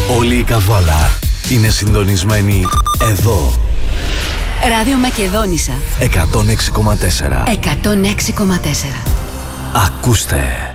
Όλη η Καβάλα είναι συντονισμένη εδώ. Ράδιο Μακεδόνισσα 106,4. 106,4. Ακούστε.